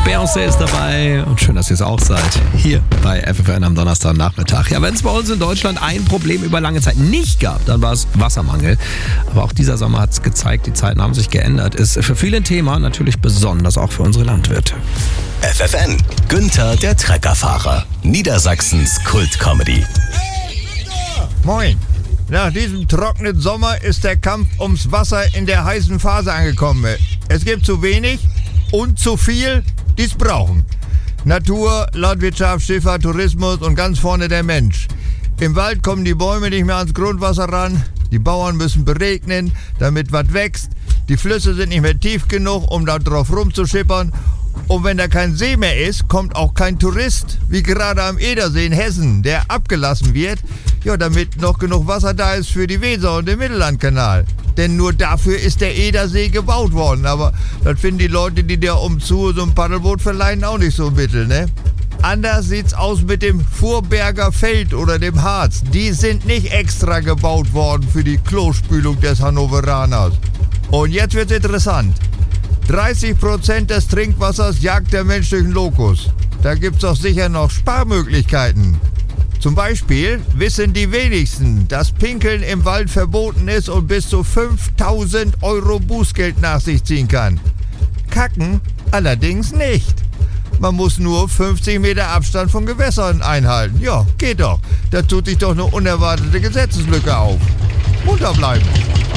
Beyoncé ist dabei und schön, dass ihr es auch seid. Hier bei FFN am Donnerstagnachmittag. Ja, wenn es bei uns in Deutschland ein Problem über lange Zeit nicht gab, dann war es Wassermangel. Aber auch dieser Sommer hat es gezeigt, die Zeiten haben sich geändert. Ist für viele ein Thema, natürlich besonders auch für unsere Landwirte. FFN, Günther der Treckerfahrer, Niedersachsens Kult-Comedy. Moin. Nach diesem trockenen Sommer ist der Kampf ums Wasser in der heißen Phase angekommen. Es gibt zu wenig und zu viel, die es brauchen. Natur, Landwirtschaft, Schifffahrt, Tourismus und ganz vorne der Mensch. Im Wald kommen die Bäume nicht mehr ans Grundwasser ran. Die Bauern müssen beregnen, damit was wächst. Die Flüsse sind nicht mehr tief genug, um da drauf rumzuschippern. Und wenn da kein See mehr ist, kommt auch kein Tourist, wie gerade am Edersee in Hessen, der abgelassen wird, ja, damit noch genug Wasser da ist für die Weser und den Mittellandkanal. Denn nur dafür ist der Edersee gebaut worden. Aber das finden die Leute, die da umzu so ein Paddelboot verleihen, auch nicht so mittel, ne? Anders sieht's aus mit dem Vorberger Feld oder dem Harz. Die sind nicht extra gebaut worden für die Klospülung des Hannoveraners. Und jetzt wird's interessant. 30% des Trinkwassers jagt der Mensch durch den Lokus. Da gibt's doch sicher noch Sparmöglichkeiten. Zum Beispiel wissen die wenigsten, dass Pinkeln im Wald verboten ist und bis zu 5.000 € Bußgeld nach sich ziehen kann. Kacken allerdings nicht. Man muss nur 50 Meter Abstand von Gewässern einhalten. Ja, geht doch. Da tut sich doch eine unerwartete Gesetzeslücke auf. Munter bleiben.